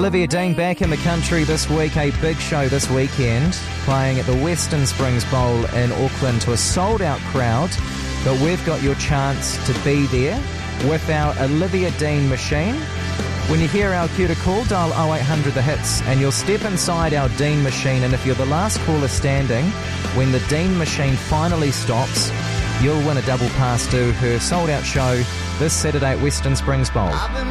Olivia Dean back in the country this week, a big show this weekend, playing at the Western Springs Bowl in Auckland to a sold-out crowd. But we've got your chance to be there with our Olivia Dean machine. When you hear our cue to call, dial 0800 The Hits and you'll step inside our Dean machine, and if you're the last caller standing, when the Dean machine finally stops, you'll win a double pass to her sold-out show this Saturday at Western Springs Bowl.